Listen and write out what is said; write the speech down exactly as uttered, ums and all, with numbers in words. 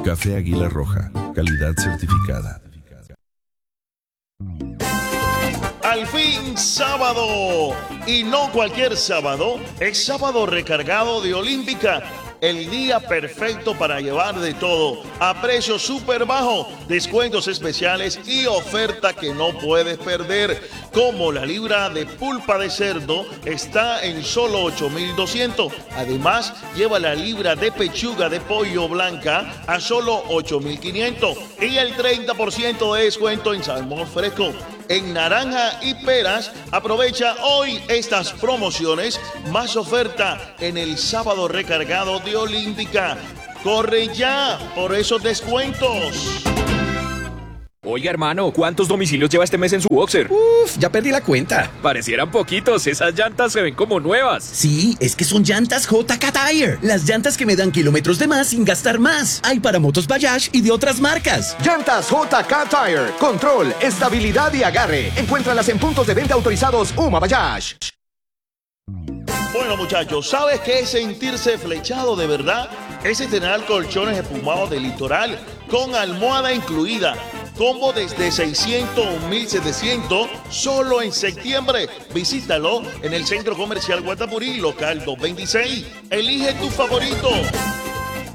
Café Águila Roja, calidad certificada. Al fin, sábado. Y no cualquier sábado, es sábado recargado de Olímpica. El día perfecto para llevar de todo a precio súper bajo, descuentos especiales y oferta que no puedes perder. Como la libra de pulpa de cerdo está en solo ocho mil doscientos. Además, lleva la libra de pechuga de pollo blanca a solo ocho mil quinientos. Y el treinta por ciento de descuento en salmón fresco. En naranja y peras, aprovecha hoy estas promociones, más oferta en el sábado recargado de Olímpica. ¡Corre ya por esos descuentos! Oiga, hermano, ¿cuántos domicilios lleva este mes en su boxer? Uf, ya perdí la cuenta. Parecieran poquitos, esas llantas se ven como nuevas. Sí, es que son llantas J K Tire. Las llantas que me dan kilómetros de más sin gastar más. Hay para motos Bajaj y de otras marcas. Llantas J K Tire. Control, estabilidad y agarre. Encuéntralas en puntos de venta autorizados Uma Bajaj. Bueno, muchachos, ¿sabes qué es sentirse flechado de verdad? Es estrenar colchones espumados de Litoral con almohada incluida. Combo desde seiscientos a mil setecientos solo en septiembre. Visítalo en el Centro Comercial Guatapurí, local doscientos veintiséis. Elige tu favorito.